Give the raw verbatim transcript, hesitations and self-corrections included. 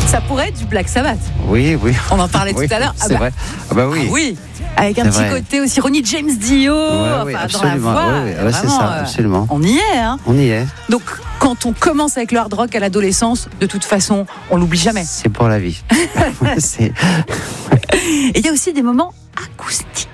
Ça pourrait être du Black Sabbath. Oui, oui. On en parlait oui, tout à l'heure. C'est ah bah, vrai. Ah bah oui. ah oui. Avec un C'est petit vrai. côté aussi Ronnie James Dio, Ouais, enfin, oui, dans la absolument. voix. Ouais, ouais, ouais, c'est vraiment, ça, euh, absolument. On y est, hein. On y est. Donc, quand on commence avec le hard rock à l'adolescence, de toute façon, on l'oublie jamais. C'est pour la vie. C'est... Et il y a aussi des moments acoustiques.